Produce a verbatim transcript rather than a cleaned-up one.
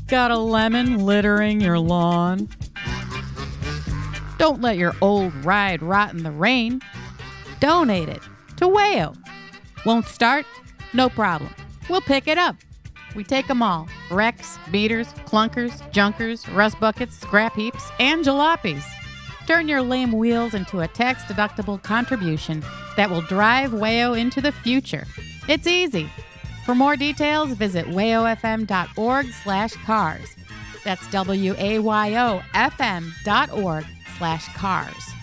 Got a lemon littering your lawn? Don't let your old ride rot in the rain. Donate it to Wayo. Won't start? No problem. We'll pick it up. We take them all. Wrecks, beaters, clunkers, junkers, rust buckets, scrap heaps, and jalopies. Turn your lame wheels into a tax-deductible contribution that will drive Wayo into the future. It's easy. For more details, visit wayofm.org slash cars. That's W-A-Y-O-F-M dot org slash cars.